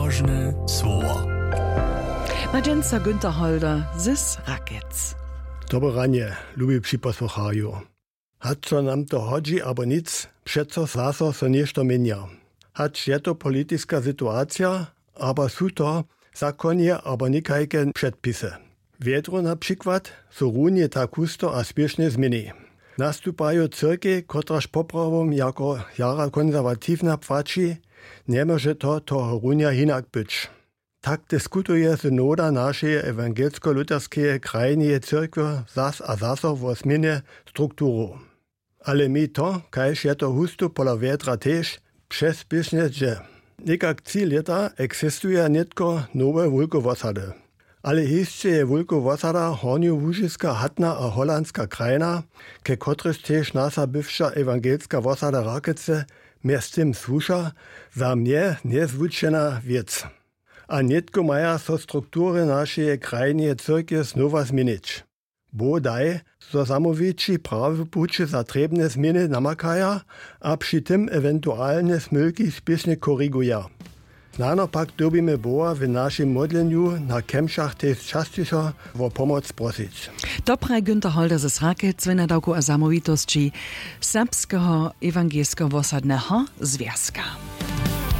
Odważne słowa. Magenta Günther Holder, Zys Rakiec. Dobre ranie, lubi przyposłuchaju. Hacz co nam to chodzi, abo nic, przeco zaso so nieszto mienia. Hacz je to polityczna sytuacja, abo są to zakonie, abo nikajke przedpisy. Wiedro na przykład so runie tak husto a spiesznie zmieni. Nastupają cyrki, kotraż poprawom jako jara konserwatywna płaci, nie może to runia hinak być. Tak dyskutuje synoda naszej ewangelsko-luterskiej krajnej cyrkwy zas a zaso o zmianie strukturu. Ale mi to, kajż je to husto pola wiedra też, przezbysznie dże. Nikak 3 lata eksistuje nitko nowe wulkowosady. Ale jeszcze je wulkowosada horniołużyska hatna a holandska krajina, ke kotryż też nasza bywsza ewangelska wosada Rakice mjez tym słusza, za mnie niezwučena wiec. A nitko maja so struktury naszej krajnej cyrkwi znowa zmienić. Bodaj, so samowici prawy puczy zatrebne zmiany namakaja, a przy tym ewentualne smylki spiesznie koryguja. Nano pak dobimy Boha w naszym modleniu na kemszach też częściej o pomoc prosić. Dobre Günther Holder Zys Rakiec, wynadałku o samowitości Serbskiego Ewangelskiego Wosadnego Związka.